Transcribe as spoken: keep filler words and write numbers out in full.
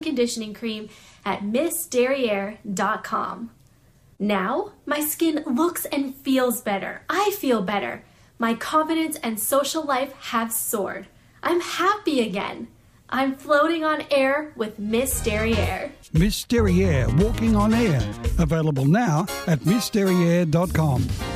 conditioning cream at miss derriere dot com. Now, my skin looks and feels better. I feel better. My confidence and social life have soared. I'm happy again. I'm floating on air with Miss Derriere. Miss Derriere, walking on air. Available now at miss derriere dot com.